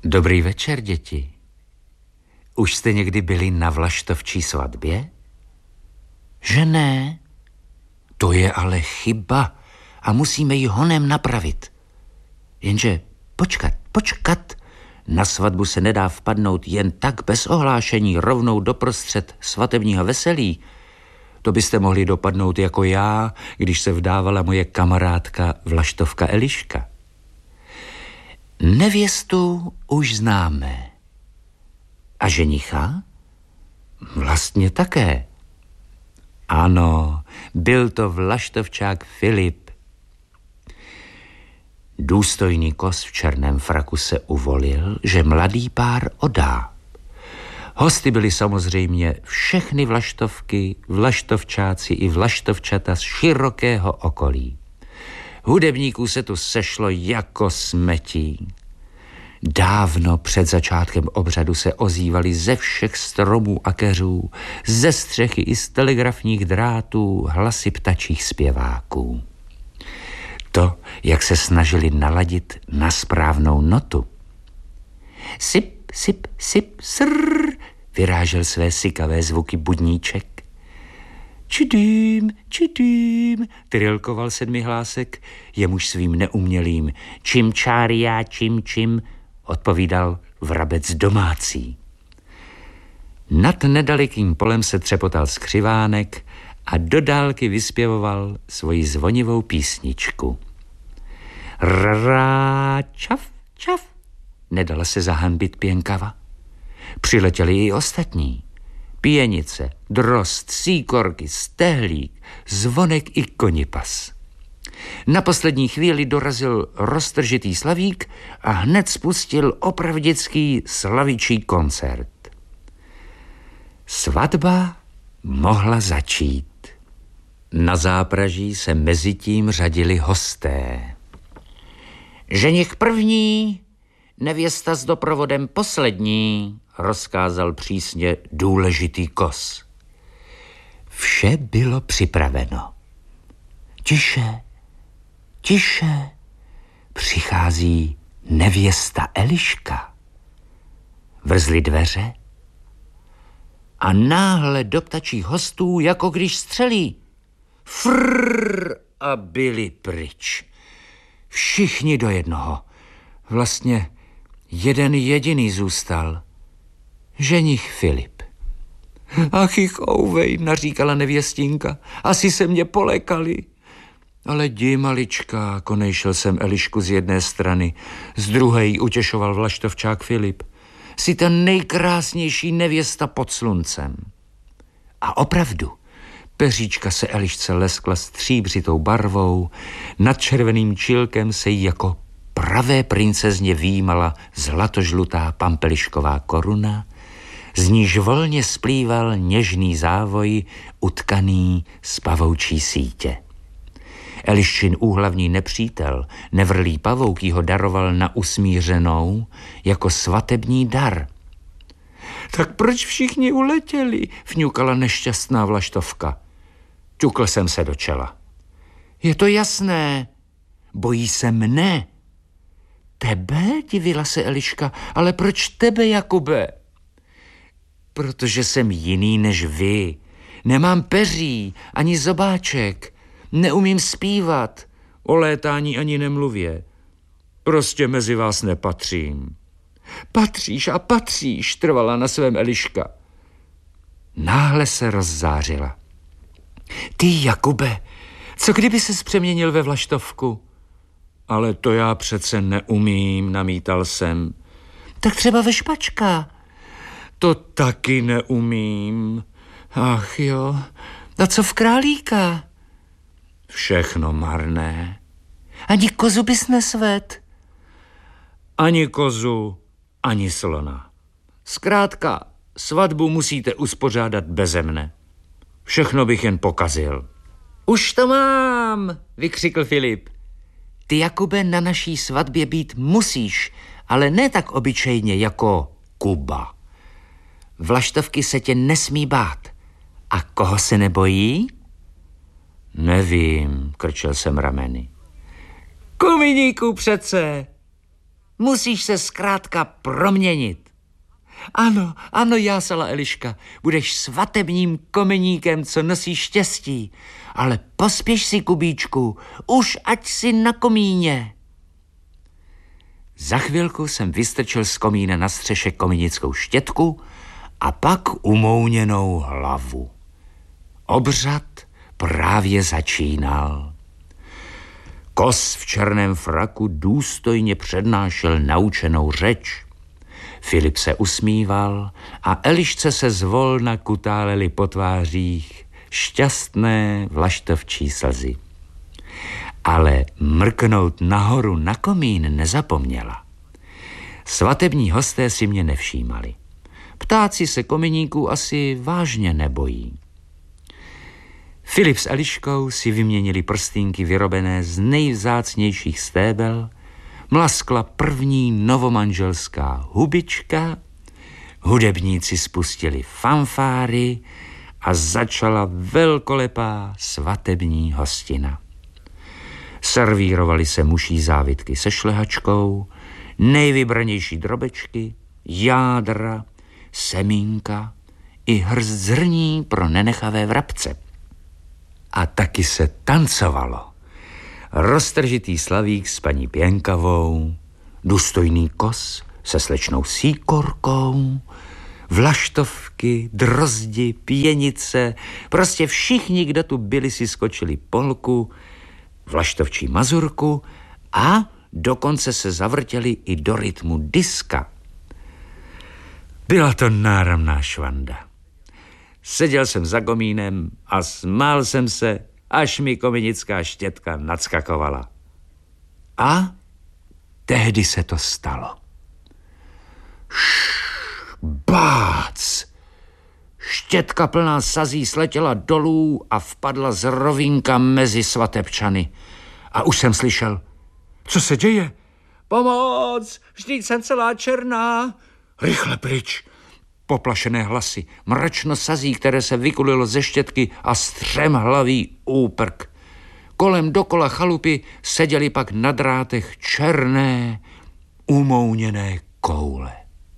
Dobrý večer, děti. Už jste někdy byli na vlaštovčí svatbě? Že ne? To je ale chyba a musíme ji honem napravit. Jenže počkat. Na svatbu se nedá vpadnout jen tak bez ohlášení rovnou doprostřed svatebního veselí. To byste mohli dopadnout jako já, když se vdávala moje kamarádka vlaštovka Eliška. Nevěstu už známe. A ženicha? Vlastně také. Ano, byl to vlaštovčák Filip. Důstojný kos v černém fraku se uvolil, že mladý pár oddá. Hosty byli samozřejmě všechny vlaštovky, vlaštovčáci i vlaštovčata z širokého okolí. Hudebníků se tu sešlo jako smetí. Dávno před začátkem obřadu se ozývaly ze všech stromů a keřů, ze střechy i z telegrafních drátů hlasy ptačích zpěváků. To, jak se snažili naladit na správnou notu. Sip, sip, sip, srr, vyrážel své sykavé zvuky budníček. Čidým, trilkoval sedmihlásek, jemuž svým neumělým čim čária, čim, odpovídal vrabec domácí. Nad nedalekým polem se třepotal skřivánek a do dálky vyspěvoval svoji zvonivou písničku. Rrrá, čaf, nedala se zahanbit pěnkava. Přiletěli i ostatní. Pěnice, drost, síkorky, stehlík, zvonek i konipas. Na poslední chvíli dorazil roztržitý slavík a hned spustil opravdický slavičí koncert. Svatba mohla začít. Na zápraží se mezitím řadili hosté. Ženich první, nevěsta s doprovodem poslední, rozkázal přísně důležitý kos. Vše bylo připraveno. Tiše, přichází nevěsta Eliška. Vrzly dveře a náhle do ptačích hostů, jako když střelí. Frrrr a byli pryč. Všichni do jednoho. Vlastně jeden jediný zůstal. Ženich Filip. Ach, ouvej, naříkala nevěstinka. Asi se mě polekali. Ale jdi, malička, konejšel jsem Elišku z jedné strany. Z druhé jí utěšoval vlaštovčák Filip. Jsi ta nejkrásnější nevěsta pod sluncem. A opravdu, peříčka se Elišce leskla stříbřitou barvou, nad červeným čilkem se jí jako pravé princezně výjímala zlatožlutá pampelišková koruna, z níž volně splýval něžný závoj utkaný z pavoučí sítě. Eliščin úhlavní nepřítel, nevrlý pavouk, jí ho daroval na usmířenou jako svatební dar. Tak proč všichni uletěli? Vňukala nešťastná vlaštovka. Ťukl jsem se do čela. Je to jasné, bojí se mne. Tebe, divila se Eliška, ale proč tebe, Jakube? Protože jsem jiný než vy. Nemám peří, ani zobáček. Neumím zpívat. O létání ani nemluvě. Prostě mezi vás nepatřím. Patříš, trvala na svém Eliška. Náhle se rozzářila. Ty, Jakube, co kdyby ses přeměnil ve vlaštovku? Ale to já přece neumím, namítal jsem. Tak třeba ve špačka. To taky neumím. Ach jo, a co v králíka? Všechno marné. Ani kozu bys nesvedl? Ani kozu, ani slona. Zkrátka, svatbu musíte uspořádat beze mne. Všechno bych jen pokazil. Už to mám, vykřikl Filip. Ty, Jakube, na naší svatbě být musíš, ale ne tak obyčejně jako Kuba. Vlaštovky se tě nesmí bát. A koho se nebojí? Nevím, krčil jsem rameny. Kuminíku přece. Musíš se zkrátka proměnit. Ano, jásala Eliška, budeš svatebním komeníkem, co nosí štěstí. Ale pospěš si, Kubíčku, už ať si na komíně. Za chvilku jsem vystrčil z komína na střeše komenickou štětku a pak umouněnou hlavu. Obřad právě začínal. Kos v černém fraku důstojně přednášel naučenou řeč. Filip se usmíval a Elišce se zvolna kutálely po tvářích šťastné vlaštovčí slzy. Ale mrknout nahoru na komín nezapomněla. Svatební hosté si mě nevšímali. Ptáci se kominíků asi vážně nebojí. Filip s Eliškou si vyměnili prstýnky vyrobené z nejvzácnějších stébel, mlaskla první novomanželská hubička, hudebníci spustili fanfáry a začala velkolepá svatební hostina. Servírovaly se muší závitky se šlehačkou, nejvybranější drobečky, jádra, semínka i hrst zrní pro nenechavé vrabce. A taky se tancovalo. Roztržitý slavík s paní Pěnkavou, důstojný kos se slečnou Síkorkou, vlaštovky, drozdi, pěnice, prostě všichni, kdo tu byli, si skočili polku, vlaštovčí mazurku a dokonce se zavrtěli i do rytmu diska. Byla to náramná švanda. Seděl jsem za komínem a smál jsem se, až mi komenická štětka nadskakovala. A tehdy se to stalo. Bác! Štětka plná sazí sletěla dolů a vpadla z rovínka mezi svatebčany. A už jsem slyšel, co se děje? Pomoc! Vždyť jsem celá černá! Rychle pryč! Poplašené hlasy, mračno sazí, které se vykulilo ze štětky a střemhlavý úprk. Kolem dokola chalupy seděly pak na drátech černé, umouněné koule.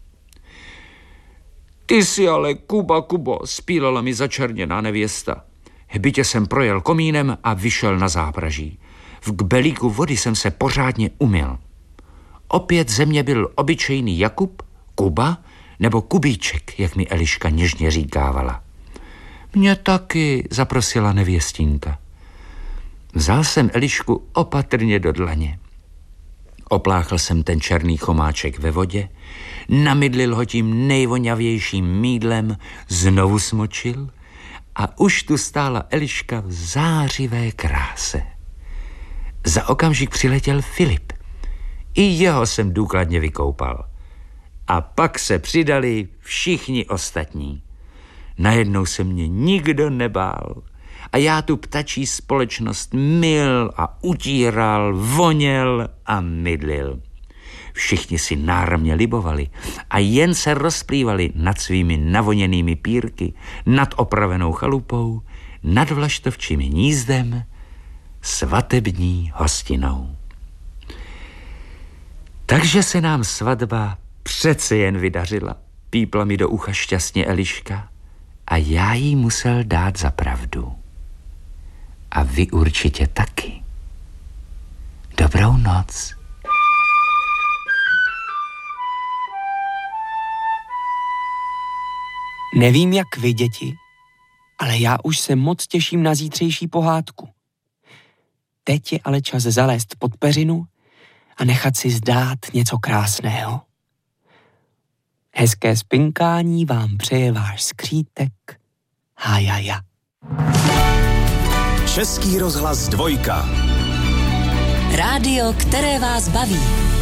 Ty jsi ale, Kubo, spílala mi začerněná nevěsta. Hbitě jsem projel komínem a vyšel na zápraží. V kbelíku vody jsem se pořádně umyl. Opět ze mě byl obyčejný Jakub, Kuba nebo Kubíček, jak mi Eliška něžně říkávala. Mě taky, zaprosila nevěstínka. Vzal jsem Elišku opatrně do dlaně. Opláchl jsem ten černý chomáček ve vodě, namydlil ho tím nejvoňavějším mýdlem, znovu smočil a už tu stála Eliška v zářivé kráse. Za okamžik přiletěl Filip. I jeho jsem důkladně vykoupal. A pak se přidali všichni ostatní. Najednou se mě nikdo nebál a já tu ptačí společnost myl a utíral, voněl a mydlil. Všichni si náramně libovali a jen se rozplývali nad svými navoněnými pírky, nad opravenou chalupou, nad vlaštovčím hnízdem, svatební hostinou. Takže se nám svatba přece jen vydařila, pípla mi do ucha šťastně Eliška a já jí musel dát za pravdu. A vy určitě taky. Dobrou noc. Nevím, jak vy, děti, ale já už se moc těším na zítřejší pohádku. Teď je ale čas zalézt pod peřinu a nechat si zdát něco krásného. Hezké spinkání vám přeje váš skřítek Hájaja. Český rozhlas 2. Rádio, které vás baví.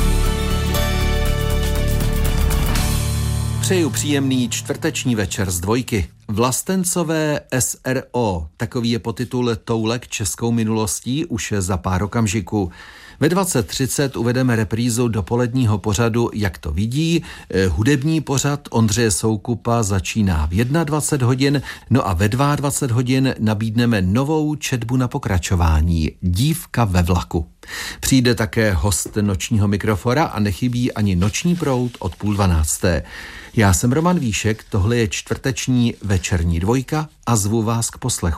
Přeju příjemný čtvrteční večer z 2. Vlastencové SRO, takový je podtitul Toulek českou minulostí už za pár okamžiků. Ve 20:30 uvedeme reprízu dopoledního pořadu Jak to vidí. Hudební pořad Ondřeje Soukupa začíná v 21 hodin, no a ve 22 hodin nabídneme novou četbu na pokračování Dívka ve vlaku. Přijde také host nočního mikrofora a nechybí ani Noční proud od 11:30. Já jsem Roman Víšek, tohle je čtvrteční večerní dvojka a zvu vás k poslechu.